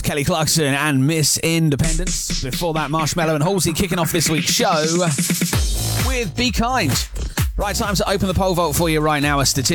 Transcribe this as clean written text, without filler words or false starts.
Kelly Clarkson and Miss Independence. Before that, Marshmello and Halsey kicking off this week's show with Be Kind. Right, time to open the poll vote for you right now. A statistic